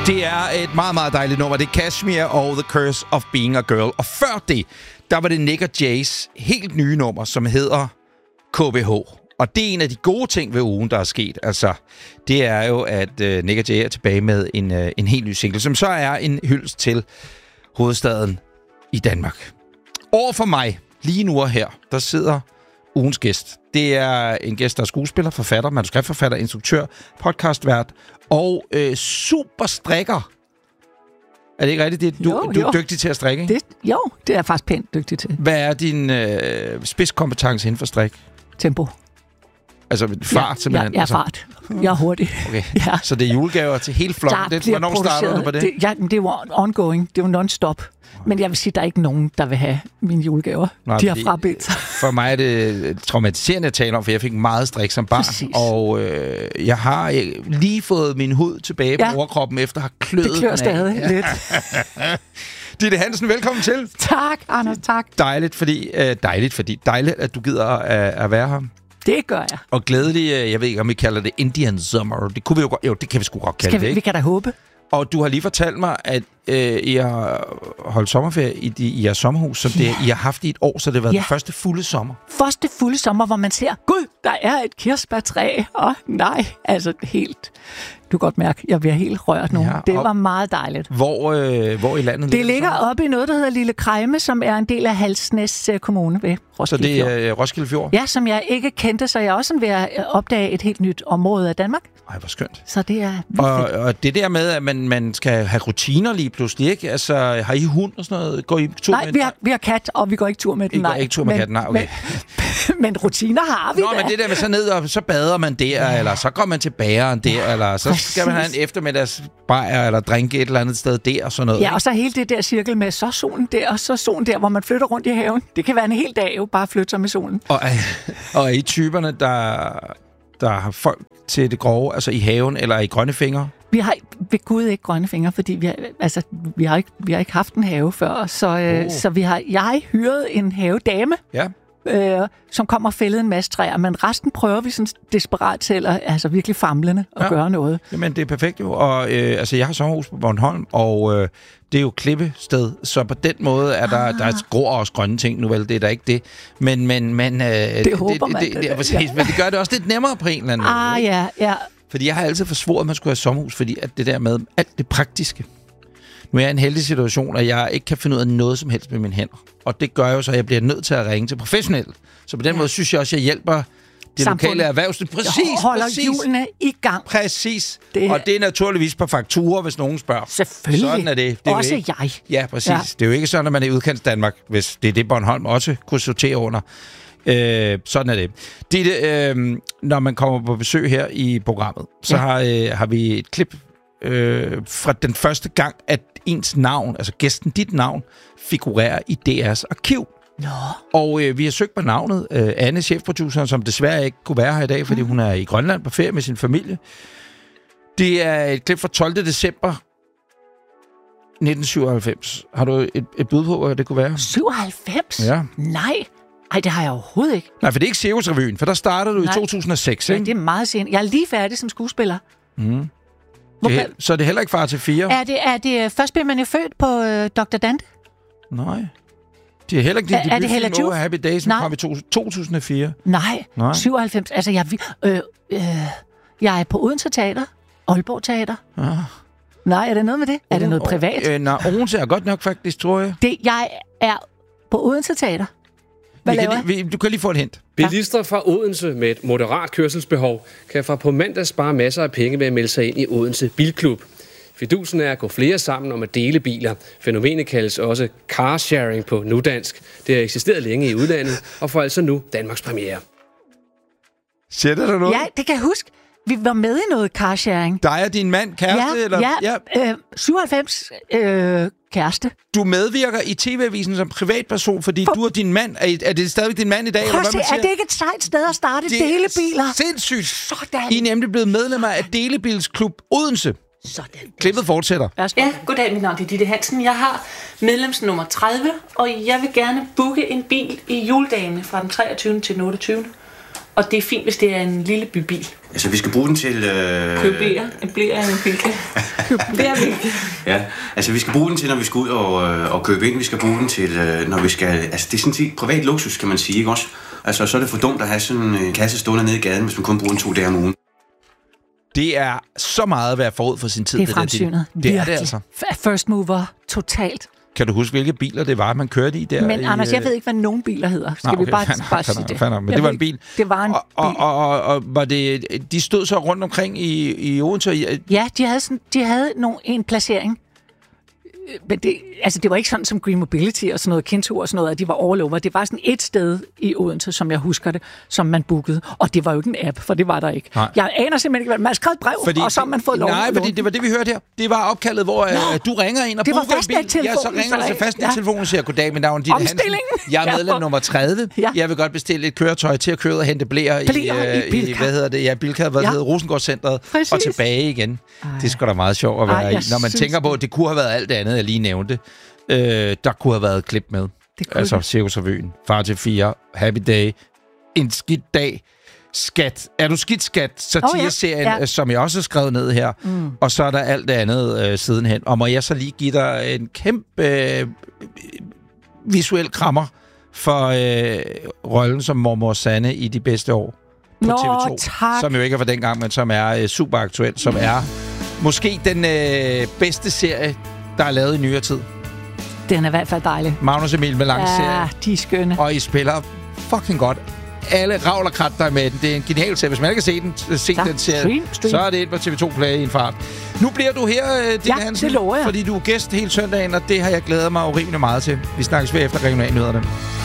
Det er et meget, meget dejligt nummer. Det er Kashmir og The Curse of Being a Girl. Og før det, der var det Nick og Jays helt nye nummer, som hedder KBH. Og det er en af de gode ting ved ugen, der er sket. Altså, det er jo, at Nick og Jay er tilbage med en helt ny single, som så er en hyldest til hovedstaden i Danmark. Overfor mig, lige nu og her, der sidder ugens gæst. Det er en gæst, der er skuespiller, forfatter, manuskriptforfatter, instruktør, podcastvært og super strikker. Er det ikke rigtigt? Du er dygtig til at strikke, ikke? Det er jeg faktisk pænt dygtig til. Hvad er din spidskompetence inden for strik? Tempo. Altså fart, simpelthen? Jeg er fart. Jeg er hurtig. Okay. Ja. Så det er julegaver til hele flokken. Hvornår starter du på det? Det var ongoing. Det var non-stop. Men jeg vil sige, at der er ikke nogen, der vil have mine julegaver. Nej, de har frabedt sig. For mig er det traumatiserende at tale om, for jeg fik meget strik som barn. Præcis. Og jeg har lige fået min hud tilbage på overkroppen, efter at have kløet den af. Det klør stadig lidt. Ditte Hansen, velkommen til. Tak, Anders, tak. Dejligt, at du gider at være her. Det gør jeg. Og glædelig, jeg ved ikke, om vi kalder det Indian Summer. Det kunne vi jo det kan vi sgu godt kalde det, ikke? Vi kan da håbe. Og du har lige fortalt mig, at I har holdt sommerferie i jeres sommerhus, som I har haft i et år, så det har været den første fulde sommer. Første fulde sommer, hvor man ser, gud, der er et kirsebærtræ. Nej, altså helt... Du kan godt mærke, jeg bliver helt rørt nu. Ja, det var meget dejligt. Hvor i landet? Det ligger oppe i noget, der hedder Lille Krejme, som er en del af Halsnæs Kommune ved Roskilde Fjord. Så det er Roskilde Fjord? Ja, som jeg ikke kendte, så jeg er også ved at opdage et helt nyt område af Danmark. Ej, hvor skønt. Så det er og det der med, at man skal have rutiner lige pludselig, ikke? Altså, har I hund og sådan noget? Går I tur med den? Nej, vi har kat, og vi går ikke tur med den. I går ikke tur med katten, nej, okay. Men rutiner har vi da. Men det der med så ned, og så bader man der, eller så går man til bageren der, eller så skal man have en eftermiddagsbajer, eller drinke et eller andet sted der, og sådan noget. Ja, og så hele det der cirkel med så solen der, og så solen der, hvor man flytter rundt i haven. Det kan være en hel dag jo, bare flytte sig med solen. Og er I typerne, der har folk til det grove, altså i haven, eller i grønne fingre? Vi har ved Gud ikke grønne fingre, fordi vi har ikke haft en have før, så jeg har hyret en havedame. Ja. Som kommer og fælder en masse træer, men resten prøver vi sådan desperat til at virkelig famlende og gøre noget. Jamen, det er perfekt jo, og jeg har sommerhus på Bornholm, og det er jo klippested, så på den måde er der gror også grønne ting, nu vel, det er der ikke det, men det håber man. Men det gør det også lidt nemmere på en eller anden måde. Ja. Fordi jeg har altid forsvoret, at man skulle have sommerhus, fordi at det der med alt det praktiske. Nu er jeg i en heldig situation, at jeg ikke kan finde ud af noget som helst med mine hænder. Og det gør jo så, at jeg bliver nødt til at ringe til professionelle. Så på den måde synes jeg også, at jeg hjælper det lokale erhvervsliv. Præcis. Holder hjulene i gang. Præcis. Og det er naturligvis på fakturer, hvis nogen spørger. Selvfølgelig. Sådan er det. Også jeg. Ja, præcis. Ja. Det er jo ikke sådan, at man er i udkants Danmark, hvis det er det, Bornholm også kunne sortere under. Sådan er det. Når man kommer på besøg her i programmet, så har vi et klip fra den første gang, at ens navn, altså gæsten, dit navn, figurerer i DR's arkiv. Nå. Og vi har søgt på navnet. Anne, chefproduceren, som desværre ikke kunne være her i dag, fordi hun er i Grønland på ferie med sin familie. Det er et klip fra 12. december 1997. Har du et bud på, hvad det kunne være? 97? Ja. Nej. Ej, det har jeg overhovedet ikke. Nej, for det er ikke Cirkusrevyen, for der startede du i 2006, ikke? Ja, det er meget sent. Jeg er lige færdig som skuespiller. Mm. Så er det heller ikke Far til 4? Er det først blev man jo født på Dr. Dante? Nej. Det er heller ikke din debutfilm over Happy Days, som kom i 2004. Nej, 97. Altså, jeg er på Odense Teater, Aalborg Teater. Nej, er det noget med det? Er det noget privat? Nej, Odense er godt nok faktisk, tror jeg. Jeg er på Odense Teater. Du kan lige få et hint. Bilister fra Odense med et moderat kørselsbehov kan fra på mandag spare masser af penge ved at melde sig ind i Odense Bilklub. Fidusen er at gå flere sammen om at dele biler. Fænomenet kaldes også carsharing på nudansk. Det har eksisteret længe i udlandet og får altså nu Danmarks premiere. Siger det der noget? Ja, det kan jeg huske. Vi var med i noget carsharing. Dig og din mand, kæreste? Ja. 97 kæreste. Du medvirker i TV-avisen som privatperson, fordi du og din mand... Er det stadigvæk din mand i dag? Prøv at se, er det ikke et sejt sted at starte delebiler? Sindssygt. Sådan. I er nemlig blevet medlemmer af Delebilsklub Odense. Sådan. Klippet fortsætter. Ja, goddag, mit navn er Ditte Hansen. Jeg har medlemsnummer 30, og jeg vil gerne booke en bil i juledagene fra den 23. til den 28. Og det er fint, hvis det er en lille bybil. Altså, vi skal bruge den til... Køb blæer. En blæer er en Bilka. Køb blæerbilka. Ja, altså vi skal bruge den til, når vi skal ud og købe ind. Vi skal bruge den til, når vi skal... Altså, det er sådan set privat luksus, kan man sige, ikke også? Altså, så er det for dumt at have sådan en kasse stående nede i gaden, hvis man kun bruger den 2 dage om ugen. Det er så meget at være forud for sin tid. Det er fremsynet. Det er det altså. First mover, totalt. Kan du huske, hvilke biler det var, man kørte i der? Men Anders, jeg ved ikke, hvad nogen biler hedder. Skal vi bare sige det? Men det var en bil. Det var en bil. Og var det, de stod så rundt omkring i Odense? Ja, de havde en placering. Men det var ikke sådan som Green Mobility og sådan noget, Kinto og sådan noget, at de var all over. Det var sådan et sted i Odense, som jeg husker det, som man bookede. Og det var jo ikke en app, for det var der ikke. Nej. Jeg aner simpelthen ikke, hvad man skrev et brev, og så har man fået lov. Nej, fordi det var det, vi hørte her. Det var opkaldet, hvor du ringer ind og booker en bil. Ja, så ringer du til fastnettelefonen og siger, goddag, mit navn er Ditte Hansen. Jeg er medlem nummer 30. Ja. Jeg vil godt bestille et køretøj til at køre og hente blæer i hvad hedder det? Ja, Bilka, hvad hedder Rosengårdscentret. Og tilbage igen. Det er sgu da meget sjovt at være i. Når man tænker på, at det kunne have været alt andet, jeg lige nævnte. Der kunne have været et klip med. Altså Cirkus Revyen, Far til 4, Happy Day, En skidt dag, Skat. Er du skidt, Skat? Satireserien, som jeg også har skrevet ned her. Og så er der alt det andet sidenhen. Og må jeg så lige give dig en kæmpe visuel krammer for rollen som mormor Sanne i De bedste år på TV2. Tak. Som jo ikke er fra dengang, men som er super aktuel. Som er måske den bedste serie, der er lavet i nyere tid. Den er i hvert fald dejlig. Magnus Emil med lang serie. Ja, de er skønne. Og I spiller fucking godt. Alle ravl og krat, der er med den. Det er en genial serie. Hvis man ikke har set den serie, så er det ind på TV2 Play i en fart. Nu bliver du her, Ditte Hansen. Det lover jeg. Fordi du er gæst hele søndagen, og det har jeg glædet mig urimelig meget til. Vi snakkes ved efter regionalnyhederne.